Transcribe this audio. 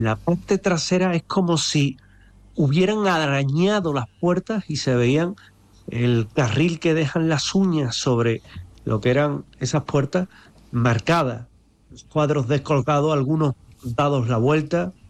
La parte trasera es como si hubieran arañado las puertas y se veían el carril que dejan las uñas sobre lo que eran esas puertas marcadas, los cuadros descolgados, algunos dados la vuelta,